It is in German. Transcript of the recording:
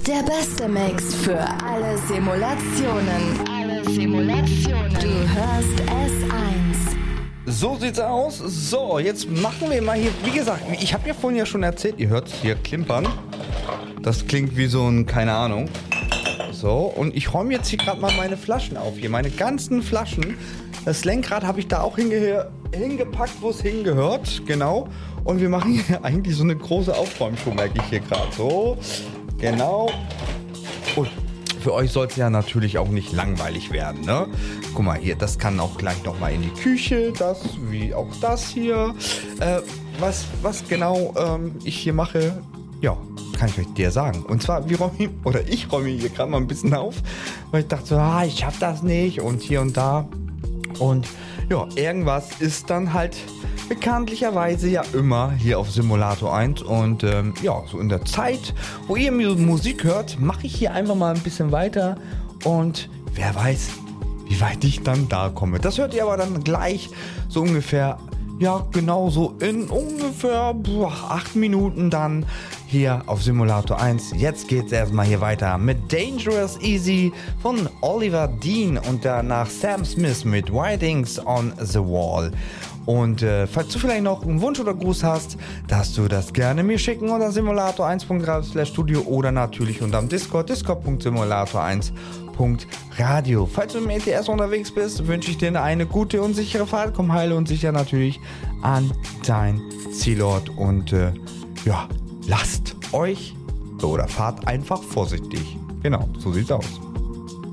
Der beste Mix für alle Simulationen. Du hörst S1. So sieht's aus. So, jetzt machen wir mal hier, wie gesagt, ich habe ja vorhin ja schon erzählt, ihr hört hier klimpern. Das klingt wie so ein, keine Ahnung. So, und ich räume jetzt hier gerade mal meine Flaschen auf, hier meine ganzen Flaschen. Das Lenkrad habe ich da auch hingepackt, wo es hingehört, genau. Und wir machen hier eigentlich so eine große Aufräumshow, merke ich hier gerade. So, genau. Und für euch soll es ja natürlich auch nicht langweilig werden, ne? Guck mal hier, das kann auch gleich nochmal in die Küche, das wie auch das hier. Was genau ich hier mache, ja, kann ich euch dir sagen. Und zwar, ich räume hier gerade mal ein bisschen auf, weil ich dachte so, ich schaff das nicht und hier und da. Und ja, irgendwas ist dann halt bekanntlicherweise ja immer hier auf Simulator 1 und ja, so in der Zeit, wo ihr Musik hört, mache ich hier einfach mal ein bisschen weiter und wer weiß, wie weit ich dann da komme. Das hört ihr aber dann gleich so ungefähr, ja genau so in ungefähr 8 Minuten dann hier auf Simulator 1. Jetzt geht's erstmal hier weiter mit Dangerous Easy von Oliver Dean und danach Sam Smith mit Writings on the Wall. Und falls du vielleicht noch einen Wunsch oder Gruß hast, darfst du das gerne mir schicken unter simulator1.radio oder natürlich unterm discord.simulator1.radio. Falls du im ETS unterwegs bist, wünsche ich dir eine gute und sichere Fahrt. Komm heile und sicher natürlich an dein Zielort und ja, lasst euch oder fahrt einfach vorsichtig. Genau, so sieht's aus.